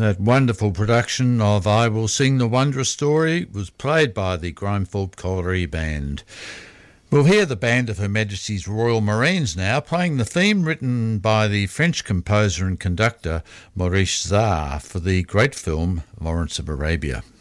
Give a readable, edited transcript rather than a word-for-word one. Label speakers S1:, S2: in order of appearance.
S1: That wonderful production of I Will Sing the Wondrous Story was played by the Grimethorpe Colliery Band. We'll hear the band of Her Majesty's Royal Marines now playing the theme written by the French composer and conductor Maurice Jarre for the great film Lawrence of Arabia.